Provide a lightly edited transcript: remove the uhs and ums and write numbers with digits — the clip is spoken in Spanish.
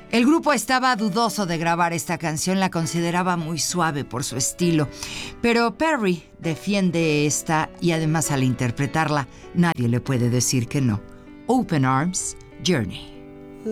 El grupo estaba dudoso de grabar esta canción, la consideraba muy suave por su estilo, pero Perry defiende esta y además al interpretarla nadie le puede decir que no. Open Arms, Journey.